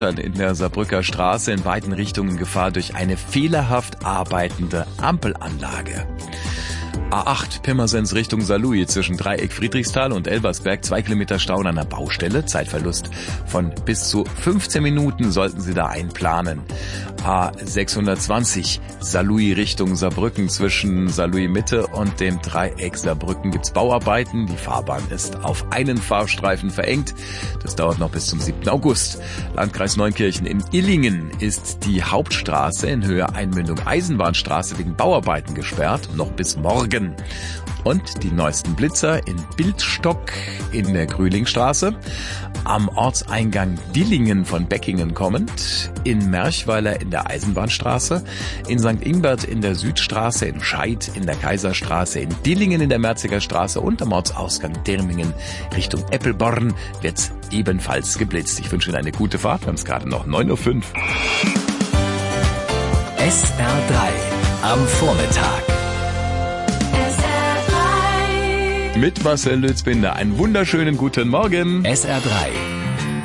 in der Saarbrücker Straße in beiden Richtungen Gefahr durch eine fehlerhaft arbeitende Ampelanlage. A8 Pirmasens Richtung Saarlouis zwischen Dreieck Friedrichsthal und Elversberg, 2 Kilometer Stau an einer Baustelle. Zeitverlust von bis zu 15 Minuten sollten Sie da einplanen. A620 Saarlouis Richtung Saarbrücken zwischen Saarlouis Mitte und dem Dreieck Saarbrücken gibt's Bauarbeiten. Die Fahrbahn ist auf einen Fahrstreifen verengt. Das dauert noch bis zum 7. August. Landkreis Neunkirchen in Illingen ist die Hauptstraße in Höhe Einmündung Eisenbahnstraße wegen Bauarbeiten gesperrt. Noch bis morgen. Und die neuesten Blitzer in Bildstock in der Grühlingstraße, am Ortseingang Dillingen von Beckingen kommend, in Merchweiler in der Eisenbahnstraße, in St. Ingbert in der Südstraße, in Scheid in der Kaiserstraße, in Dillingen in der Merziger Straße und am Ortsausgang Dirmingen Richtung Eppelborn wird's ebenfalls geblitzt. Ich wünsche Ihnen eine gute Fahrt. Wir haben es gerade noch 9:05 Uhr. SR3 am Vormittag. Mit Marcel Lützbinder. Einen wunderschönen guten Morgen. SR3